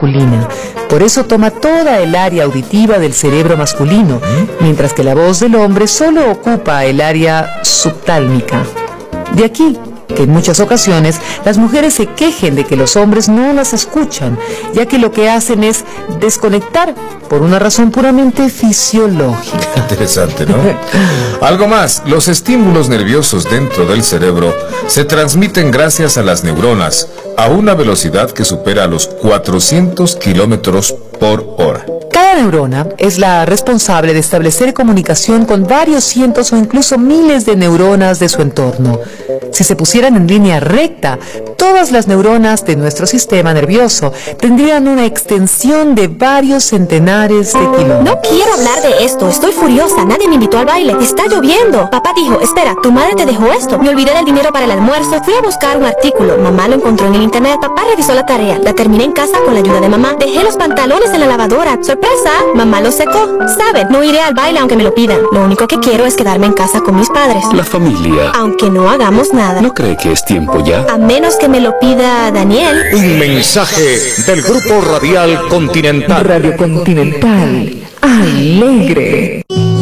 masculina. Por eso toma toda el área auditiva del cerebro masculino, mientras que la voz del hombre solo ocupa el área subtálmica. De aquí que en muchas ocasiones las mujeres se quejen de que los hombres no las escuchan, ya que lo que hacen es desconectar por una razón puramente fisiológica. Interesante, ¿no? Algo más, los estímulos nerviosos dentro del cerebro se transmiten gracias a las neuronas a una velocidad que supera los 400 kilómetros por hora. Cada neurona es la responsable de establecer comunicación con varios cientos o incluso miles de neuronas de su entorno. Si se pusieran en línea recta, todas las neuronas de nuestro sistema nervioso tendrían una extensión de varios centenares de kilómetros. No quiero hablar de esto, estoy furiosa, nadie me invitó al baile, está lloviendo. Papá dijo, espera, ¿tu madre te dejó esto? Me olvidé del dinero para el almuerzo, fui a buscar un artículo, mamá lo encontró en el internet, papá revisó la tarea, la terminé en casa con la ayuda de mamá, dejé los pantalones en la lavadora, sorpresa, mamá los secó. ¿Saben? No iré al baile aunque me lo pidan, lo único que quiero es quedarme en casa con mis padres. La familia. Aunque no hagamos nada. ¿No cree que es tiempo ya? A menos que me lo pida Daniel. Un mensaje del Grupo Radial Continental. Radio Continental, alegre.